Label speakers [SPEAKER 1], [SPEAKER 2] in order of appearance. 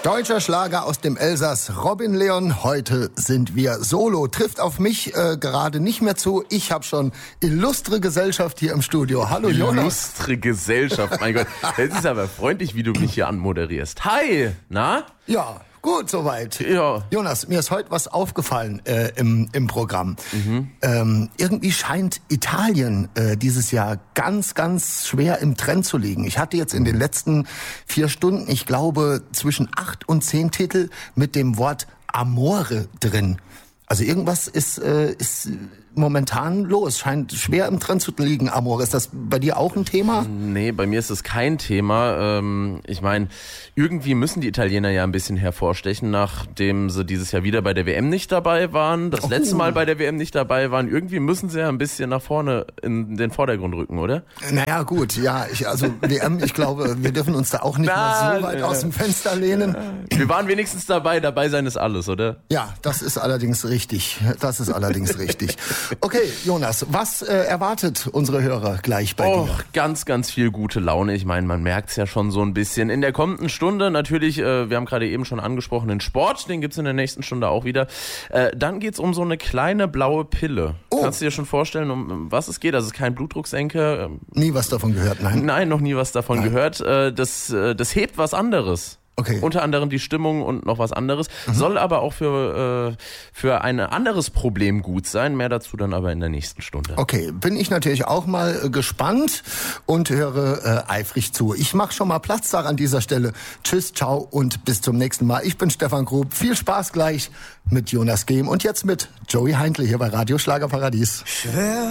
[SPEAKER 1] Deutscher Schlager aus dem Elsass, Robin Leon. Heute sind wir solo. Trifft auf mich gerade nicht mehr zu. Ich habe schon illustre Gesellschaft hier im Studio. Hallo Jonas.
[SPEAKER 2] Illustre Gesellschaft, mein Gott. Das ist aber freundlich, wie du mich hier anmoderierst. Hi, na?
[SPEAKER 1] Ja, gut, soweit.
[SPEAKER 2] Ja.
[SPEAKER 1] Jonas, mir ist heute was aufgefallen im Programm. Irgendwie scheint Italien dieses Jahr ganz, ganz schwer im Trend zu liegen. Ich hatte jetzt in den letzten 4 Stunden, ich glaube, zwischen 8 und 10 Titel mit dem Wort Amore drin. Also irgendwas ist momentan los. Scheint schwer im Trend zu liegen, Amore. Ist das bei dir auch ein Thema?
[SPEAKER 2] Nee, bei mir ist es kein Thema. Ich meine, irgendwie müssen die Italiener ja ein bisschen hervorstechen, nachdem sie dieses Jahr wieder bei der WM nicht dabei waren, das letzte Mal bei der WM nicht dabei waren. Irgendwie müssen sie ja ein bisschen nach vorne in den Vordergrund rücken, oder?
[SPEAKER 1] Naja, gut, ja. WM, ich glaube, wir dürfen uns da auch nicht mehr so weit aus dem Fenster lehnen.
[SPEAKER 2] Wir waren wenigstens dabei. Dabei sein ist alles, oder?
[SPEAKER 1] Ja, das ist allerdings richtig. Okay, Jonas, was erwartet unsere Hörer gleich bei dir?
[SPEAKER 2] Ganz, ganz viel gute Laune. Ich meine, man merkt es ja schon so ein bisschen. In der kommenden Stunde natürlich, wir haben gerade eben schon angesprochen, den Sport, den gibt's in der nächsten Stunde auch wieder. Dann geht's um so eine kleine blaue Pille. Kannst du dir schon vorstellen, um was es geht? Also es ist kein Blutdrucksenker.
[SPEAKER 1] Nie was davon gehört, nein?
[SPEAKER 2] Nein, noch nie was davon gehört. Das hebt was anderes.
[SPEAKER 1] Okay.
[SPEAKER 2] Unter anderem die Stimmung und noch was anderes. Soll aber auch für ein anderes Problem gut sein. Mehr dazu dann aber in der nächsten Stunde.
[SPEAKER 1] Okay, bin ich natürlich auch mal gespannt und höre eifrig zu. Ich mache schon mal Platz da an dieser Stelle. Tschüss, ciao und bis zum nächsten Mal. Ich bin Stefan Grub. Viel Spaß gleich mit Jonas Gehm und jetzt mit Joey Heindl hier bei Radio Schlagerparadies.
[SPEAKER 3] Schwer